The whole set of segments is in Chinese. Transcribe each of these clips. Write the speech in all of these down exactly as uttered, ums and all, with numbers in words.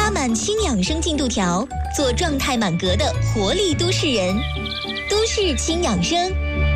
插满氢养生进度条，做状态满格的活力都市人。都市氢养生。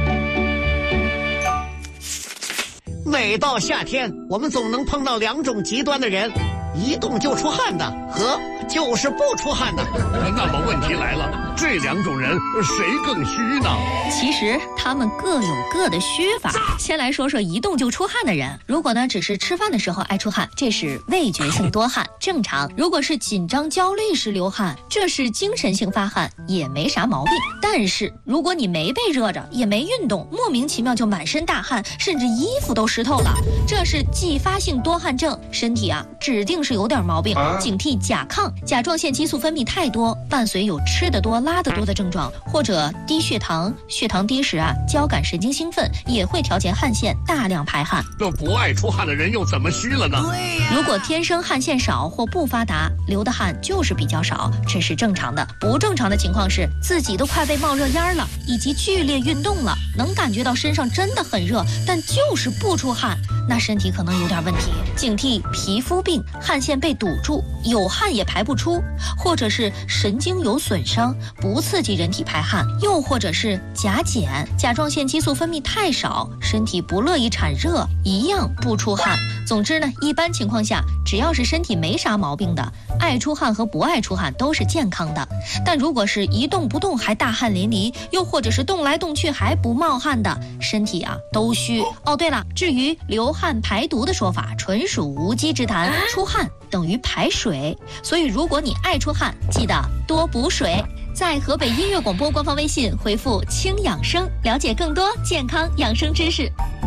每到夏天，我们总能碰到两种极端的人，一动就出汗的和就是不出汗的。 那么问题来了，这两种人谁更虚呢？ 其实他们各有各的虚法。先来说说一动就出汗的人，如果呢只是吃饭的时候爱出汗，这是味觉性多汗，正常。如果是紧张焦虑时流汗，这是精神性发汗，也没啥毛病。但是如果你没被热着，也没运动，莫名其妙就满身大汗，甚至衣服都湿透了，这是继发性多汗症，身体啊指定是有点毛病，警惕甲亢。甲状腺激素分泌太多，伴随有吃得多拉得多的症状，或者低血糖，血糖低时啊交感神经兴奋，也会调节汗腺，大量排汗。 那不爱出汗的人又怎么虚了呢？ 如果天生汗腺少或不发达，流的汗就是比较少，这是正常的。不正常的情况是自己都快被冒热烟了，以及剧烈运动了，能感觉到身上真的很热，但就是不出汗，那身体可能有点问题。警惕皮肤病，汗腺被堵住，有汗也排不出，或者是神经有损伤，不刺激人体排汗，又或者是甲减，甲状腺激素分泌太少，身体不乐意产热，一样不出汗。总之呢，一般情况下，只要是身体没啥毛病的，爱出汗和不爱出汗都是健康的。但如果是一动不动还大汗淋漓，又或者是动来动去还不冒汗的，身体啊都虚。哦，对了，至于流汗排毒的说法，纯属无稽之谈。出汗等于排水，所以如果你爱出汗，记得多补水。在河北音乐广播官方微信回复“轻养生”，了解更多健康养生知识。